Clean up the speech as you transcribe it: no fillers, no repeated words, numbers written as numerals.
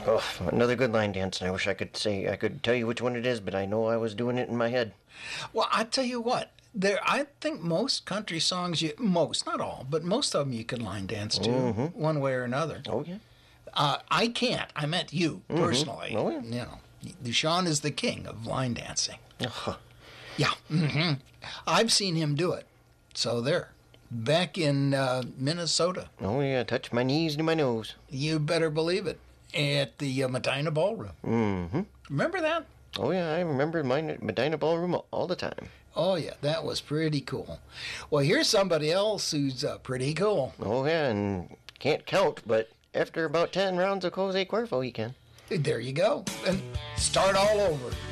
Oh, another good line dance, and I wish I could tell you which one it is, but I know I was doing it in my head. Well, I tell you what, I think most country songs, most, not all, but most of them you can line dance to one way or another. Oh, yeah. I can't. I meant you personally. Oh, yeah. You know, Sean is the king of line dancing. Uh-huh. Yeah. I've seen him do it. So there. Back in Minnesota. Oh, yeah, touch my knees to my nose. You better believe it. At the Medina Ballroom. Mm-hmm. Remember that? Oh, yeah, I remember mine at Medina Ballroom all the time. Oh, yeah, that was pretty cool. Well, here's somebody else who's pretty cool. Oh, yeah, and can't count, but after about 10 rounds of Jose Cuervo, he can. There you go. And start all over.